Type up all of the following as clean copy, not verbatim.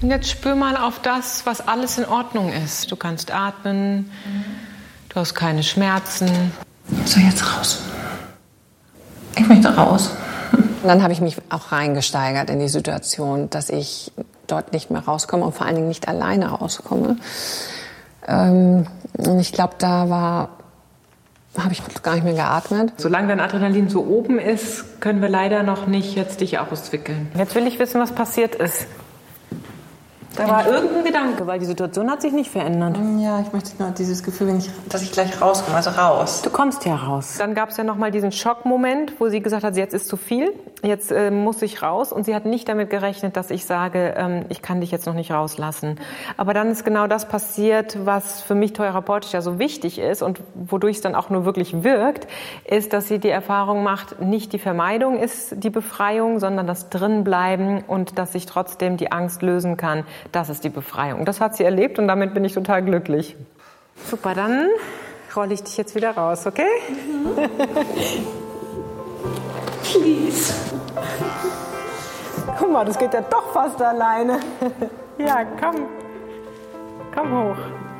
Und jetzt spür mal auf das, was alles in Ordnung ist. Du kannst atmen, du hast keine Schmerzen. So, jetzt raus. Ich möchte raus. Und dann habe ich mich auch reingesteigert in die Situation, dass ich dort nicht mehr rauskomme und vor allen Dingen nicht alleine rauskomme. Und ich glaube, habe ich gar nicht mehr geatmet. Solange dein Adrenalin so oben ist, können wir leider noch nicht jetzt dich auswickeln. Jetzt will ich wissen, was passiert ist. Da war irgendein Gedanke, weil die Situation hat sich nicht verändert. Ja, ich möchte nur dieses Gefühl, dass ich gleich rauskomme, also raus. Du kommst ja raus. Dann gab es ja noch mal diesen Schockmoment, wo sie gesagt hat, jetzt ist zu viel, jetzt muss ich raus. Und sie hat nicht damit gerechnet, dass ich sage, ich kann dich jetzt noch nicht rauslassen. Aber dann ist genau das passiert, was für mich therapeutisch ja so wichtig ist und wodurch es dann auch nur wirklich wirkt, ist, dass sie die Erfahrung macht, nicht die Vermeidung ist die Befreiung, sondern das Drinbleiben und dass ich trotzdem die Angst lösen kann. Das ist die Befreiung. Das hat sie erlebt und damit bin ich total glücklich. Super, dann rolle ich dich jetzt wieder raus, okay? Please. Guck mal, das geht ja doch fast alleine. Ja, komm. Komm hoch.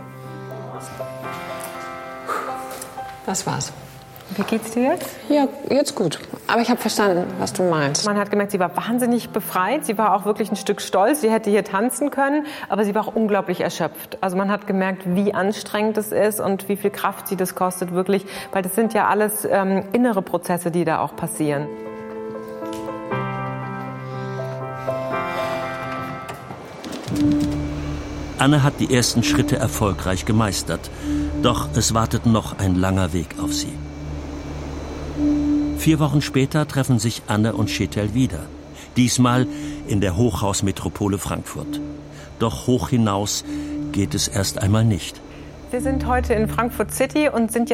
Das war's. Wie geht's dir jetzt? Ja, jetzt gut. Aber ich habe verstanden, was du meinst. Man hat gemerkt, sie war wahnsinnig befreit. Sie war auch wirklich ein Stück stolz. Sie hätte hier tanzen können, aber sie war auch unglaublich erschöpft. Also man hat gemerkt, wie anstrengend es ist und wie viel Kraft sie das kostet wirklich. Weil das sind ja alles innere Prozesse, die da auch passieren. Anne hat die ersten Schritte erfolgreich gemeistert. Doch es wartet noch ein langer Weg auf sie. 4 Wochen später treffen sich Anne und Sheetal wieder. Diesmal in der Hochhausmetropole Frankfurt. Doch hoch hinaus geht es erst einmal nicht. Wir sind heute in Frankfurt City und sind